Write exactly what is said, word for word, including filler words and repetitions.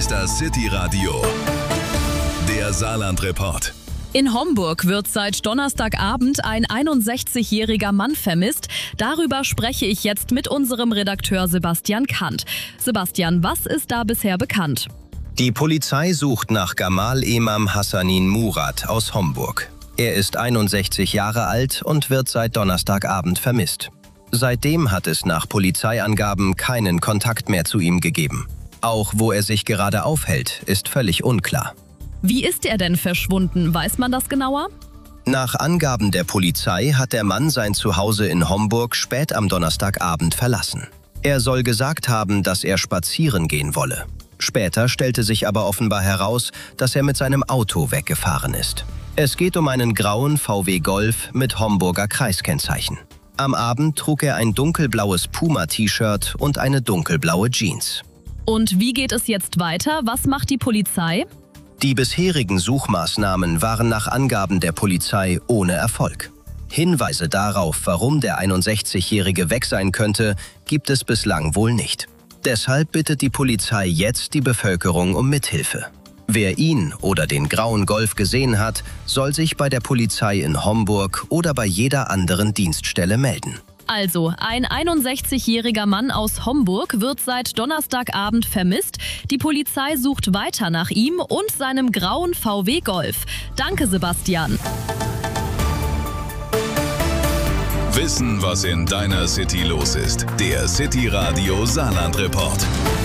ist das City Radio, der Saarland-Report. In Homburg wird seit Donnerstagabend ein einundsechzigjähriger Mann vermisst. Darüber spreche ich jetzt mit unserem Redakteur Sebastian Kant. Sebastian, was ist da bisher bekannt? Die Polizei sucht nach Gamal Emam Hassanin Murat aus Homburg. Er ist einundsechzig Jahre alt und wird seit Donnerstagabend vermisst. Seitdem hat es nach Polizeiangaben keinen Kontakt mehr zu ihm gegeben. Auch wo er sich gerade aufhält, ist völlig unklar. Wie ist er denn verschwunden? Weiß man das genauer? Nach Angaben der Polizei hat der Mann sein Zuhause in Homburg spät am Donnerstagabend verlassen. Er soll gesagt haben, dass er spazieren gehen wolle. Später stellte sich aber offenbar heraus, dass er mit seinem Auto weggefahren ist. Es geht um einen grauen V W Golf mit Homburger Kreiskennzeichen. Am Abend trug er ein dunkelblaues Puma-T-Shirt und eine dunkelblaue Jeans. Und wie geht es jetzt weiter? Was macht die Polizei? Die bisherigen Suchmaßnahmen waren nach Angaben der Polizei ohne Erfolg. Hinweise darauf, warum der einundsechzigjährige weg sein könnte, gibt es bislang wohl nicht. Deshalb bittet die Polizei jetzt die Bevölkerung um Mithilfe. Wer ihn oder den grauen Golf gesehen hat, soll sich bei der Polizei in Homburg oder bei jeder anderen Dienststelle melden. Also, ein einundsechzigjähriger Mann aus Homburg wird seit Donnerstagabend vermisst. Die Polizei sucht weiter nach ihm und seinem grauen V W Golf. Danke, Sebastian. Wissen, was in deiner City los ist. Der City Radio Saarland-Report.